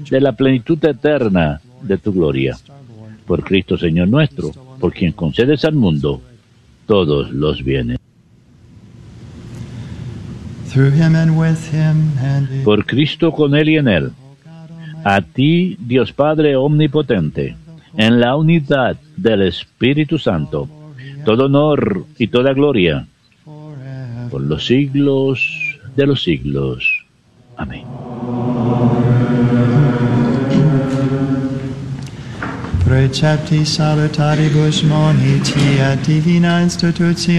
de la plenitud eterna de tu gloria. Por Cristo Señor nuestro, por quien concedes al mundo todos los bienes. Por Cristo, con Él y en Él, a ti, Dios Padre omnipotente, en la unidad del Espíritu Santo, todo honor y toda gloria, por los siglos de los siglos. Amén. Precepti salutaribus moniti et divina institutio